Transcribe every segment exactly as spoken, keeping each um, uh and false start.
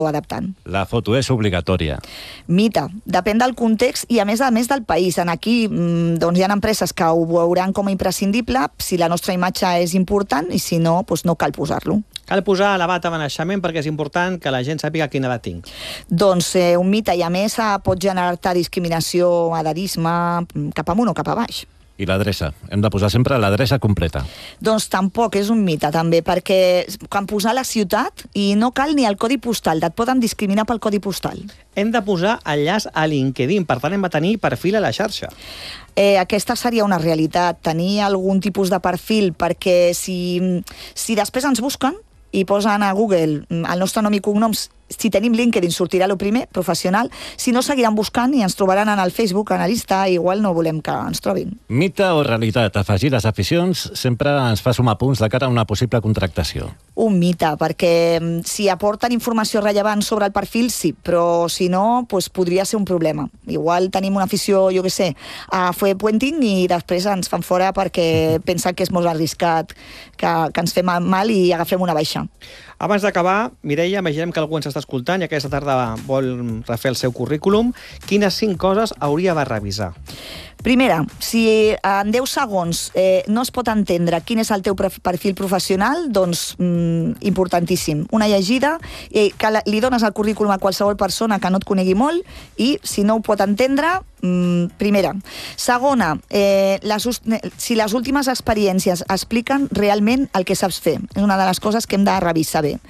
adaptant. La foto és obligatòria. Mite, depèn del context i a més a més del país. En aquí doncs, hi ha empreses que ho veuran com a imprescindible si la nostra imatge és important i si no, doncs no cal posar-lo. Cal posar la data de naixement perquè és important que la gent sàpiga quina edat tinc. Doncs eh, un mite i a més eh, pot generar-te discriminació, adarisme, cap amunt o cap a baix. I l'adreça? Hem de posar sempre l'adreça completa. Doncs tampoc és un mite, també, perquè quan posar la ciutat i no cal ni el codi postal, et poden discriminar pel codi postal. Hem de posar enllaç a LinkedIn, per tant hem de tenir perfil a la xarxa. Eh, aquesta seria una realitat, tenir algun tipus de perfil, perquè si, si després ens busquen i posen a Google el nostre nom i cognoms, si tenim LinkedIn sortirà el primer, professional, si no seguiran buscant i ens trobaran en el Facebook, en l'Insta, igual no volem que ens trobin. Mite o realitat? Afegir les aficions sempre ens fa sumar punts de cara a una possible contractació. Un mite, perquè si aporten informació rellevant sobre el perfil, sí, però si no, doncs podria ser un problema. Igual tenim una afició, jo què sé, a fer puenting i després ens fan fora perquè pensen que és molt arriscat, que, que ens fem mal i agafem una baixa. Abans d'acabar, Mireia, imaginem que algú ens està escoltant i aquesta tarda vol refer el seu currículum. Quines cinc coses hauria de revisar? Primera, si en deu segons eh, no es pot entendre quin és el teu perfil professional, doncs mm, importantíssim. Una llegida, eh, que li dones el currículum a qualsevol persona que no et conegui molt i si no ho pot entendre, mm, primera. Segona, eh, les, si les últimes experiències expliquen realment el que saps fer. És una de les coses que hem de revisar bé.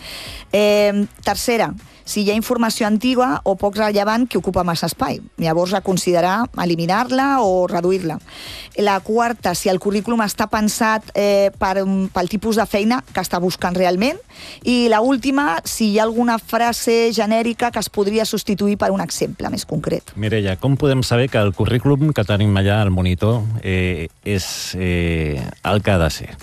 Eh, tercera, si hi ha informació antiga o poc rellevant que ocupa massa espai. Llavors, a considerar eliminar-la o reduir-la. La quarta, si el currículum està pensat eh, per, pel tipus de feina que està buscant realment. I la última, si hi ha alguna frase genèrica que es podria substituir per un exemple més concret. Mireia, com podem saber que el currículum que tenim allà al monitor eh, és eh, el que ha de ser?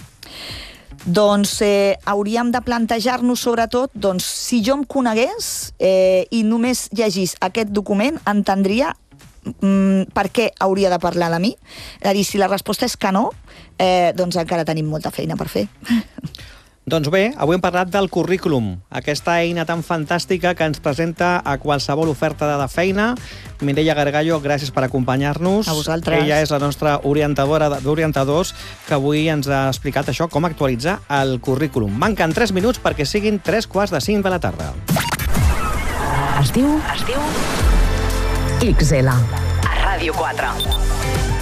Doncs eh, hauríem de plantejar-nos sobretot, doncs, si jo em conegués eh, i només llegís aquest document, entendria mm, per què hauria de parlar de mi. És a dir, si la resposta és que no, eh, doncs encara tenim molta feina per fer. Doncs bé, avui hem parlat del currículum, aquesta eina tan fantàstica que ens presenta a qualsevol oferta de feina. Mireia Gargallo, gràcies per acompanyar-nos. A vosaltres. Ella és la nostra orientadora d'orientadors que avui ens ha explicat això, com actualitzar el currículum. Manquen tres minuts perquè siguin tres quarts de cinc de la tarda. Es diu... Es diu... X L. A Ràdio quatre.